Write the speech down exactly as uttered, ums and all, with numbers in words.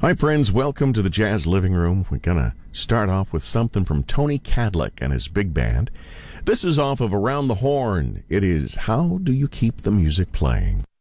Hi, friends. Welcome to the Jazz Living Room. We're going to start off with something from Tony Kadleck and his big band. This is off of Around the Horn. It is How Do You Keep the Music Playing?